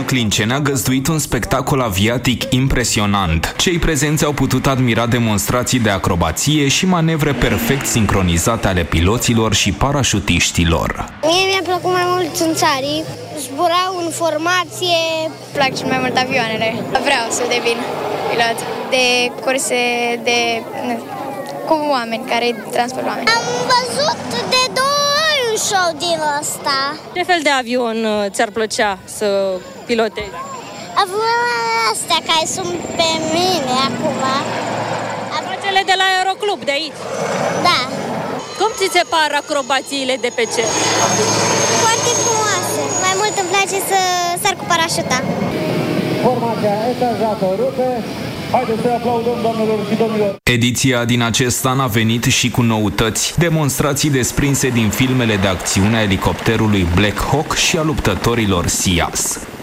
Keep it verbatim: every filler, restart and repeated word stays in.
Clinceni a găzduit un spectacol aviatic impresionant. Cei prezenți au putut admira demonstrații de acrobație și manevre perfect sincronizate ale piloților și parașutiștilor. Mie mi-a plăcut mai mult țânțarii, zburau în formație. Plac cel mai mult avioanele. Vreau să devin pilot de curse de cu oameni care transport oameni. Am văzut de două ori un show din ăsta. Ce fel de avion ți-ar plăcea să pilotezi? Avioanele astea care sunt pe mine acum. Cele de la Aeroclub, de aici? Da. Cum ți se par acrobațiile de pe cer? Foarte frumoase. Mai mult îmi place să sar cu parașuta. Formația etajată rupe. Haideți să aplaudăm, doamnelor și domnilor! Ediția din acest an a venit și cu noutăți, demonstrații desprinse din filmele de acțiune a elicopterului Black Hawk și a luptătorilor S I A S.